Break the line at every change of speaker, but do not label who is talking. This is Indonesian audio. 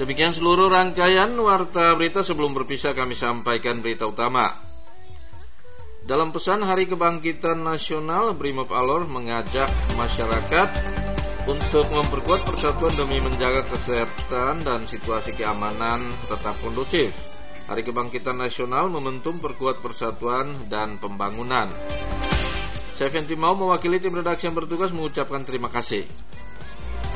Demikian seluruh rangkaian Warta Berita. Sebelum berpisah kami sampaikan berita utama. Dalam pesan Hari Kebangkitan Nasional, Brimob Alor mengajak masyarakat untuk memperkuat persatuan demi menjaga kesehatan dan situasi keamanan tetap kondusif. Hari Kebangkitan Nasional momentum perkuat persatuan dan pembangunan. Saya Fenty Mau mewakili tim redaksi yang bertugas mengucapkan terima kasih.